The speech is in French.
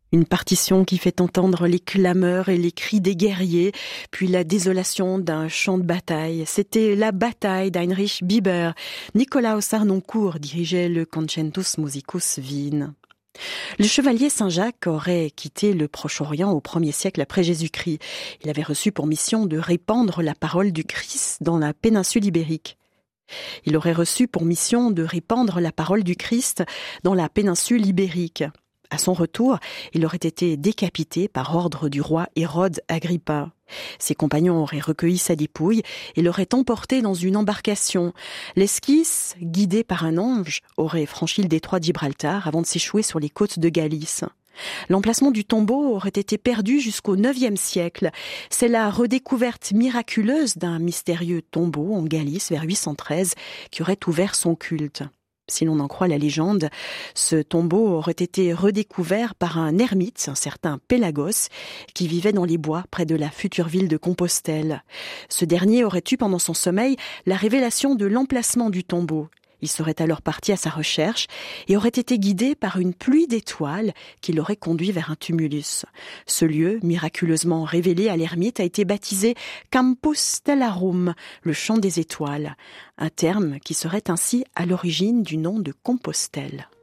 Une partition qui fait entendre les clameurs et les cris des guerriers, puis la désolation d'un champ de bataille. C'était la bataille d'Heinrich Bieber. Nicolaus Harnoncourt dirigeait le Concentus Musicus Wien. Le chevalier Saint-Jacques aurait quitté le Proche-Orient au 1er siècle après Jésus-Christ. Il avait reçu pour mission de répandre la parole du Christ dans la péninsule ibérique. Il aurait reçu pour mission de répandre la parole du Christ dans la péninsule ibérique. À son retour, il aurait été décapité par ordre du roi Hérode Agrippa. Ses compagnons auraient recueilli sa dépouille et l'auraient emporté dans une embarcation. L'esquisse, guidée par un ange, aurait franchi le détroit de Gibraltar avant de s'échouer sur les côtes de Galice. L'emplacement du tombeau aurait été perdu jusqu'au IXe siècle. C'est la redécouverte miraculeuse d'un mystérieux tombeau en Galice vers 813 qui aurait ouvert son culte. Si l'on en croit la légende, ce tombeau aurait été redécouvert par un ermite, un certain Pélagos, qui vivait dans les bois près de la future ville de Compostelle. Ce dernier aurait eu pendant son sommeil la révélation de l'emplacement du tombeau. Il serait alors parti à sa recherche et aurait été guidé par une pluie d'étoiles qui l'aurait conduit vers un tumulus. Ce lieu, miraculeusement révélé à l'ermite, a été baptisé Campus Stellarum, le champ des étoiles, un terme qui serait ainsi à l'origine du nom de Compostelle.